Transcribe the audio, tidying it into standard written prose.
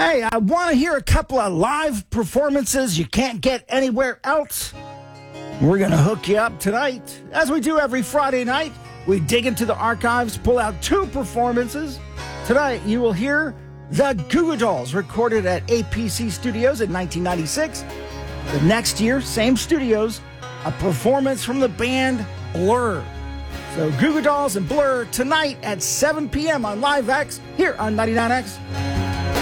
Hey, I want to hear a couple of live performances you can't get anywhere else. We're going to hook you up tonight. As we do every Friday night, we dig into the archives, pull out two performances. Tonight, you will hear the Goo Goo Dolls, recorded at APC Studios in 1996. The next year, same studios, a performance from the band Blur. So Goo Goo Dolls and Blur tonight at 7 p.m. on LiveX here on 99X.